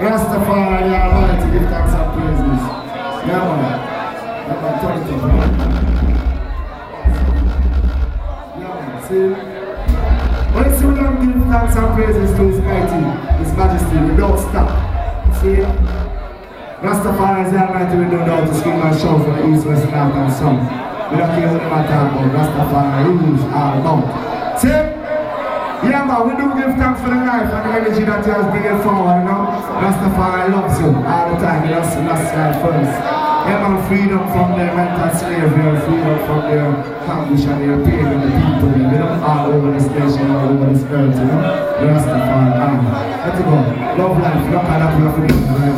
Rastafari, the Almighty, give thanks and praises. Yeah, man. Yeah, man, turn it up, man. Yeah, man, see? When you don't give thanks and praises to His mighty, His Majesty, we don't stop. See? Rastafari is the Almighty, we don't know how to scream and shout for the east, west, north, and south. We don't care what the matter about. Rastafari rules all about. See? Yeah, man, we do give thanks for the life and the energy that He has bringing forward, you know. Rastafari loves you all the time. He loves you first. Yeah, man, freedom from their mental slavery, freedom from their ambush and their pain and the people, you know, all over this nation, all over this earth, you know. Rastafari, let it go. Love life, love and happy,